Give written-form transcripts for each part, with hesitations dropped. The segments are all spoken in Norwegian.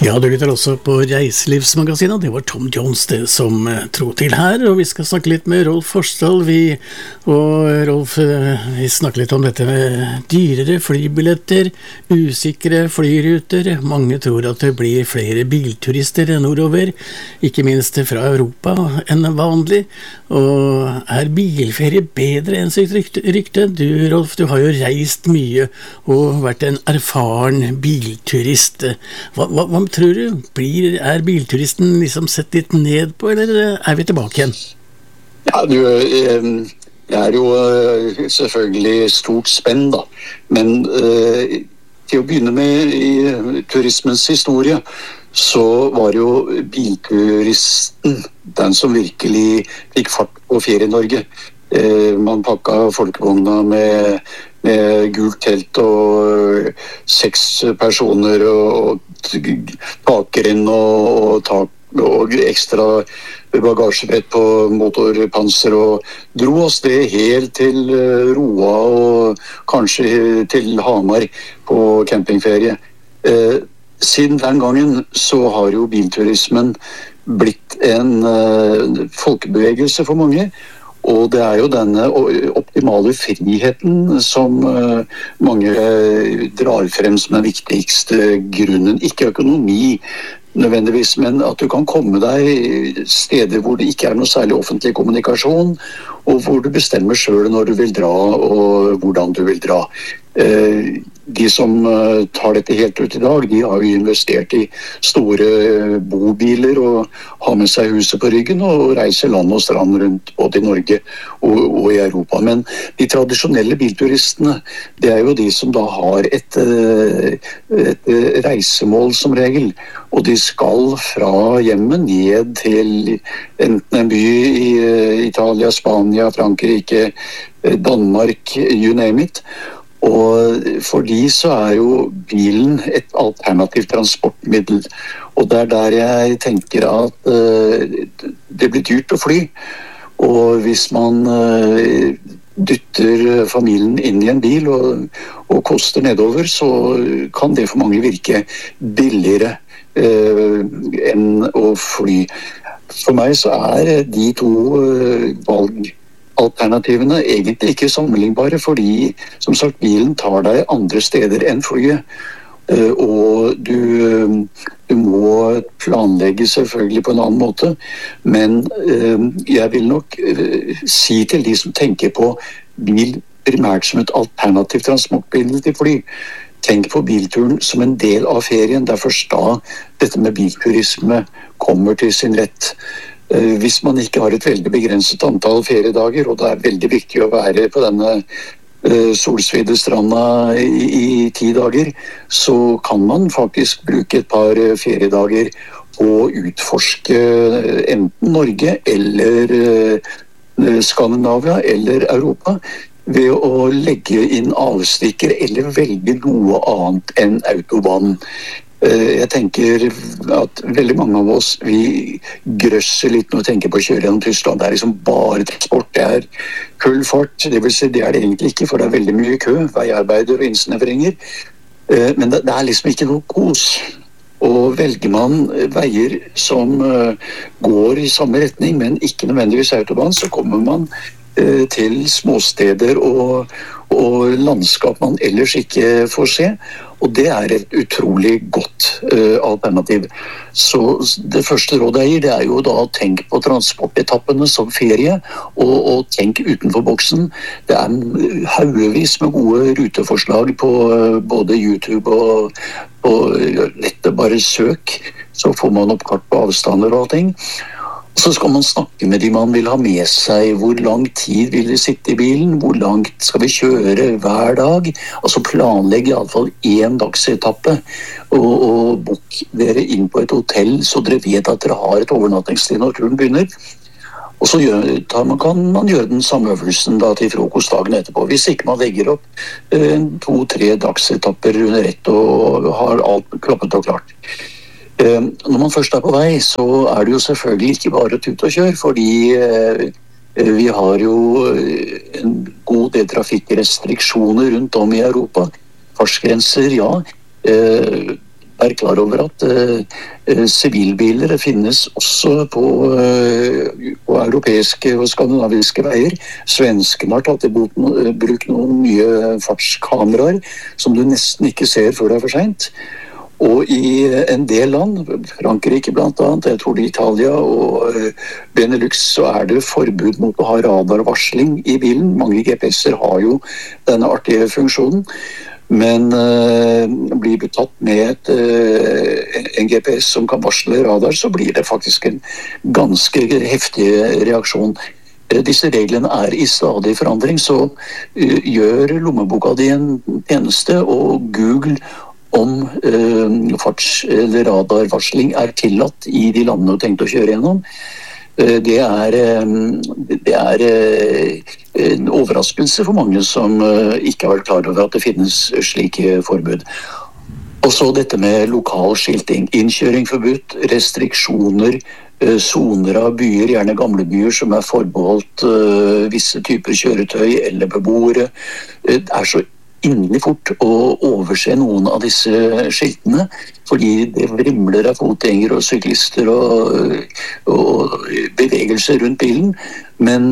Ja, du lytter også på Reiselivsmagasinet, det var Tom Jones det som tro til her, og vi skal snakke litt med Rolf Forsdal. Rolf, vi snakker litt om dette med dyrere flybilletter, usikre flyruter. Mange tror at det blir flere bilturister nordover, ikke minst fra Europa enn vanlig. Og er bilferie bedre enn sitt rykte? Du, Rolf, du har jo reist mye og vært en erfaren bilturist. Hva tror du? Er bilturisten liksom sett litt ned på, eller er vi tilbake igjen? Ja, det jo selvfølgelig stort spenn da, men til å begynne med i turismens historie, så var jo bilturisten den som virkelig fikk fart på ferie i Norge. Man pakket folkevogna med gult telt og 6 personer og takrenn og ekstra bagasjebrett på motorpanser og dro oss det helt til Roa og kanskje til Hamar på campingferie. Siden den gangen så har jo bilturismen blitt en folkebevegelse for mange. Og det jo denne optimale friheten som mange drar frem som den viktigste grunnen. Ikke økonomi nødvendigvis, men at du kan komme deg steder hvor det ikke noe særlig offentlig kommunikasjon, og hvor du bestemmer selv når du vil dra og hvordan du vil dra. De som tar dette helt ut i dag, de har jo investert i store bobiler og har med seg huset på ryggen og reiser land og strand rundt både i Norge og i Europa. Men de tradisjonelle bilturistene, det jo de som da har et reisemål som regel, og de skal fra hjemmet ned til enten en by i Italia, Spania, Frankrike, Danmark, you name it. Og for de så jo bilen et alternativt transportmiddel, og det der jeg tenker at det blir dyrt å fly, og hvis man dytter familien inn i en bil og koster nedover, så kan det for mange virke billigere enn å fly. For meg så de to valgalternativene egentlig ikke sammenlignbare, fordi som sagt bilen tar deg andre steder enn flyet, og du må planlegge selvfølgelig på en annen måte, men jeg vil nok si til de som tenker på bil primært som et alternativt transportmiddel til fly, tenk på bilturen som en del av ferien. Det først da dette med bilturisme kommer til sin rett. Hvis man ikke har et veldig begrenset antall feriedager, og det veldig viktig å være på denne solsvidde stranda i 10 dager, så kan man faktisk bruke et par feriedager og utforske enten Norge eller Skandinavia eller Europa ved å legge inn avstikker eller velge noe annet enn autobahn. Jeg tenker at veldig mange av oss, vi grøsser litt når vi tenker på å kjøre gjennom Tyskland. Det liksom bare transport, det full fart, det vil si det det egentlig ikke, for det veldig mye kø, veiarbeider og innsnevringer. Men det liksom ikke noe kos. Og velger man veier som går i samme retning, men ikke nødvendigvis autobahn, så kommer man til småsteder og landskap man ellers ikke får se, og det et utrolig godt alternativ. Så det første rådet jeg gir, det jo da å tenke på transportetappene som ferie, og tenk utenfor boksen. Det haugevis med gode ruteforslag på både YouTube og på nettet, bare søk, så får man opp kart på avstander og ting. Så skal man snakke med de man vil ha med seg, hvor lang tid vil de sitte i bilen, hvor langt skal vi kjøre hver dag, altså planlegge i alle fall 1 dagsetappe, og bok dere inn på et hotell, så dere vet at dere har et overnattingssted når turen begynner. Og så kan man gjøre den samme øvelsen da, til frokostdagen etterpå, hvis ikke man legger opp 2-3 dagsetapper under ett og har alt klappet og klart. Når man først på vei, så det jo selvfølgelig ikke bare tut og kjør, fordi vi har jo en god del trafikkrestriksjoner rundt om i Europa. Fartsgrenser, ja. Det klar over at sivilbiler finnes også på europeiske og skandinaviske veier. Svenskene har tatt i bruk noen nye fartskameraer som du nesten ikke ser før det for sent. Og i en del land, Frankrike blant annet, jeg tror det Italia og Benelux, så det forbud mot å ha radarvarsling i bilen. Mange GPS-er har jo denne artige funksjonen. Men blir du tatt med en GPS som kan varsle radar, så blir det faktisk en ganske heftig reaksjon. Disse reglene i stadig forandring, så gjør lommeboka di en tjeneste, og Google om farts- eller radarvarsling tillatt i de landene du tenkte å kjøre gjennom. Det en overraskelse for mange som ikke har vært klar over at det finnes slike forbud. Og så dette med lokal skilting, innkjøring forbudt, restriksjoner, soner av byer, gjerne gamle byer som forbeholdt visse typer kjøretøy eller beboere. Det så innelig fort å overse noen av disse skiltene, fordi det vrimler av fotgjengere og syklister og bevegelser rundt bilen, men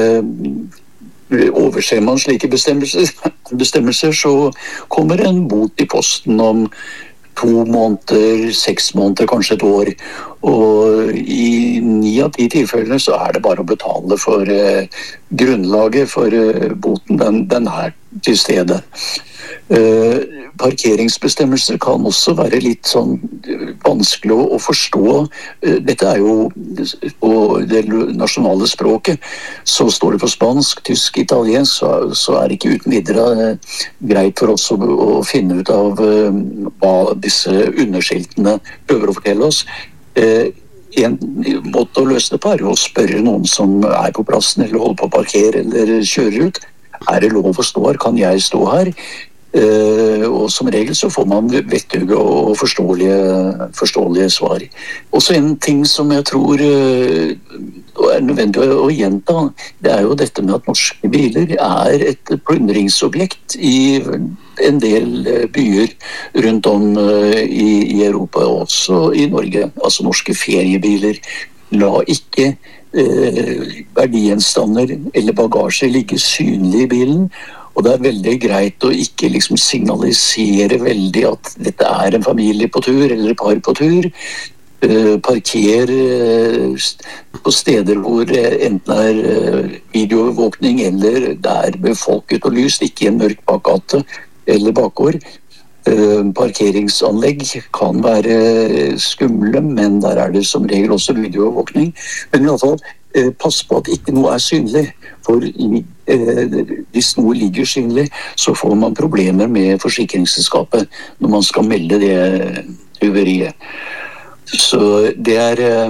overser man slike bestemmelser, så kommer en bot i posten om 2 måneder, 6 måneder, kanskje et år. Og i 9 av 10 tilfellene så det bare å betale for grunnlaget for boten. Den til stede. Parkeringsbestemmelser kan også være litt sånn vanskelig å forstå. Dette jo på det nasjonale språket, så står det på spansk, tysk, italiensk, så det ikke uten videre greit for oss å finne ut av hva disse underskiltene prøver å fortelle oss. En måte å løse det på å spørre noen som på plassen, eller holder på å parkere, eller kjører ut. Det lov å stå her? Kan jeg stå her? Og som regel så får man vettuge og forståelige svar. Også en ting som jeg tror nødvendig å gjenta, det jo dette med at norske biler et plyndringsobjekt i en del byer rundt om i Europa, og også i Norge. Altså norske feriebiler. La ikke verdigjenstander eller bagasje ligge synlig i bilen, og det veldig greit å ikke liksom signalisere veldig at dette en familie på tur eller et par på tur. Parker på steder hvor enten videoovervåkning eller det befolket og lyst, ikke i en mørk bakgate eller bakgård. Parkeringsanlegg kan være skumle, men der det som regel også videoovervåkning. Men i alle fall, pass på at ikke noe synlig, for hvis noe ligger synlig, så får man problemer med forsikringsselskapet når man skal melde det tyveriet. Så det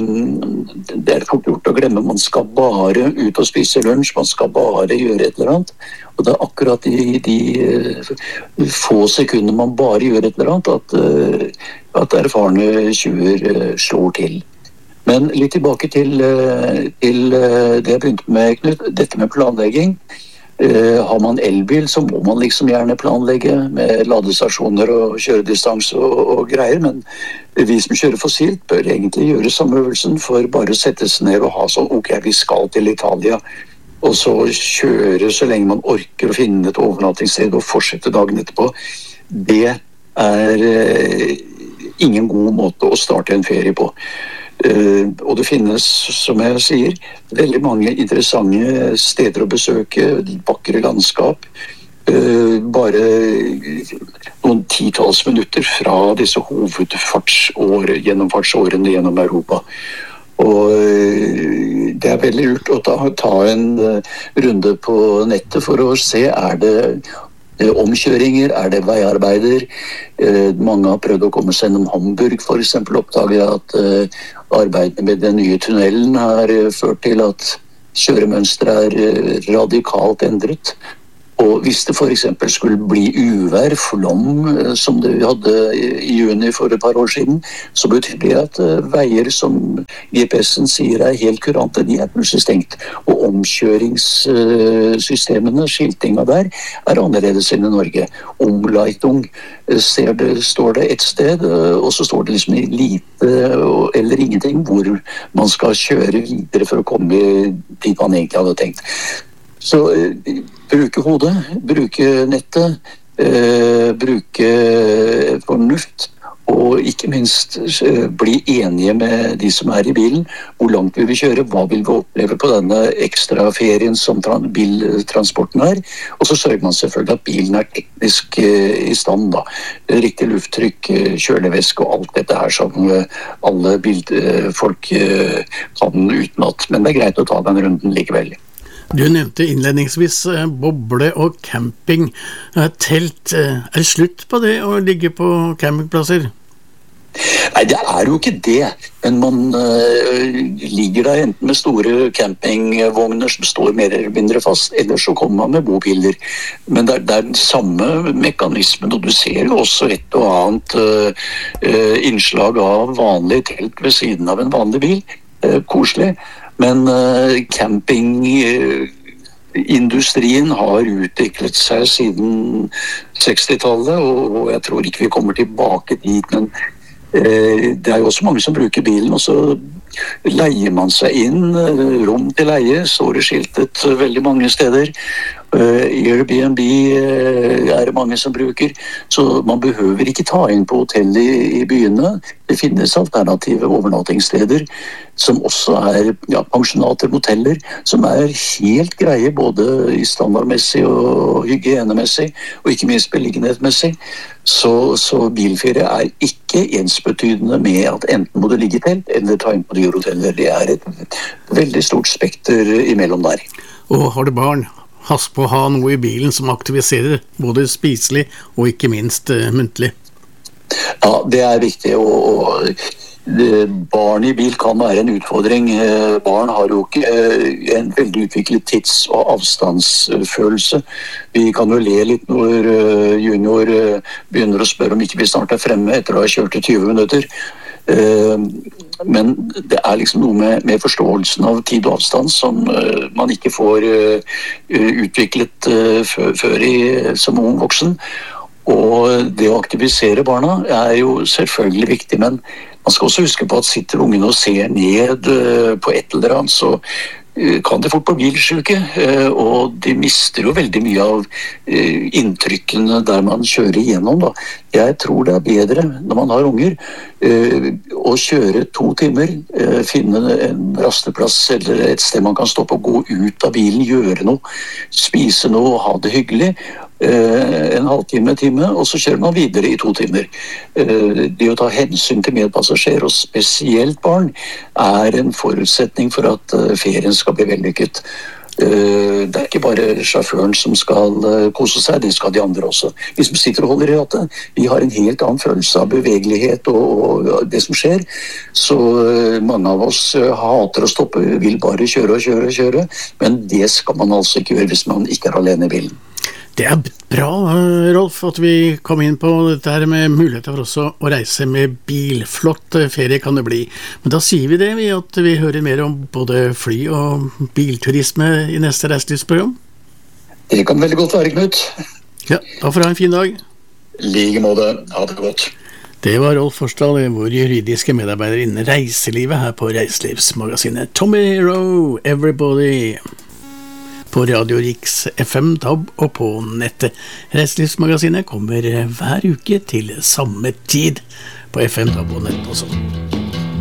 fort gjort å glemme. Man skal bare ut og spise lunsj, man skal bare gjøre et eller annet. Og det akkurat i de få sekunder man bare gjør et eller annet at erfarne tjuver slår til. Men litt tilbake til det jeg begynte med, Knut, dette med planlegging. Har man elbil, så må man liksom gjerne planlegge med ladestasjoner og kjøredistanse og greier, men vi som kjører fossilt bør egentlig gjøre samme øvelsen for bare å sette seg ned og ha sånn, ok, vi skal til Italia, og så kjøre så lenge man orker å finne et overnattingssted og fortsette dagen etterpå. Det ingen god måte å starte en ferie på. Og det finnes, som jeg sier, veldig mange interessante steder å besøke, vakre landskap, bare noen 10-talls minutter fra disse gjennomfartsårene gjennom Europa. Og det veldig lurt å ta en runde på nettet for å se, det omkjøringer, det veiarbeider. Mange har prøvd å komme seg gjennom Hamburg, for eksempel, oppdager at arbeidet med den nye tunnelen har ført til at kjøremønsteret radikalt endret. Og hvis det for eksempel skulle bli uvær, flom, som det vi hadde i juni for et par år siden, så betyr det at veier som GPS-en sier helt kurante, de plutselig stengt. Og omkjøringssystemene, skiltinga der, annerledes enn i Norge. Omleitung står det et sted, og så står det liksom lite eller ingenting hvor man skal kjøre videre for å komme dit man egentlig hadde tenkt. Så bruke hodet, bruke nettet, bruke fornuft, og ikke minst bli enige med de som i bilen, hvor langt vil vi kjøre, hva vil vi oppleve på denne ekstra ferien som biltransporten og så sørger man selvfølgelig at bilen teknisk i stand da. Riktig lufttrykk, kjølevæske og alt dette her som alle bilfolk kan utenat, men det greit å ta den runden likevel. Du nevnte innledningsvis boble og camping. Telt, det slutt på det å ligge på campingplasser? Nei, det jo ikke det, men man ligger der enten med store campingvogner som står mer eller mindre fast, eller så kommer man med bobiler. Men det den samme mekanismen, og du ser jo også et og annet innslag av vanlig telt ved siden av en vanlig bil. Koselig. Men campingindustrien har utviklet seg siden 60-tallet, og jeg tror ikke vi kommer tilbake dit, men det jo også mange som bruker bilen, og så leier man seg inn, rom til leie, står det skiltet veldig mange steder. Airbnb det mange som bruker, så man behøver ikke ta inn på hotell i byene. Det finnes alternative overnattingssteder som også pensjonater, moteller, som helt greie både i standardmessig og hygienemessig, og ikke minst beliggenhetsmessig. Så bilferie ikke ensbetydende med at enten må du ligge i telt eller ta inn på dyre hoteller. Det et veldig stort spekter imellom der. Og har du barn? Pass på å ha noe i bilen som aktiviserer, både spiselig og ikke minst muntlig. Ja, det viktig, og barn i bil kan være en utfordring. Barn har jo ikke en veldig utviklet tids- og avstandsfølelse. Vi kan jo le litt når junior begynner å spørre om ikke vi snart fremme etter å ha kjørt i 20 minutter. Men det liksom noe med forståelsen av tid og avstand som man ikke får utviklet før som ung voksen. Og det å aktivisere barna jo selvfølgelig viktig, men man skal også huske på at sitter ungene og ser ned på et eller annet, så kan det fort på bilsyke, og de mister jo veldig mye av inntrykkene der man kjører igjennom. Da. Jeg tror det bedre når man har unger å kjøre 2 timer, finne en rasteplass eller et sted man kan stoppe og gå ut av bilen, gjøre noe, spise noe og ha det hyggelig, en halvtime, time, og så kjører man videre i 2 timer. Det å ta hensyn til medpassasjer, og spesielt barn, en forutsetning for at ferien skal bli vellykket. Det ikke bare sjåføren som skal kose seg, det skal de andre også. Vi som sitter og holder i rattet, vi har en helt annen følelse av bevegelighet og det som skjer. Så mange av oss hater å stoppe, vil bare kjøre og kjøre og kjøre, men det skal man altså ikke gjøre hvis man ikke alene i bilen. Det bra, Rolf, at vi kom inn på dette her med muligheter for også å reise med bil. Flott ferie kan det bli. Men da sier vi det, at vi hører mer om både fly- og bilturisme i neste reiselivsprogram. Det kan veldig godt være, Knut. Ja, da får du ha en fin dag. Like måte, ha det godt. Det var Rolf Forsdal, vår juridiske medarbeider innen reiselivet her på Reiselivsmagasinet. Tommy Rowe, Everybody, på Radio Riks FM, DAB og på nettet. Reiselivsmagasinet kommer hver uke til samme tid på FM, DAB og nett også.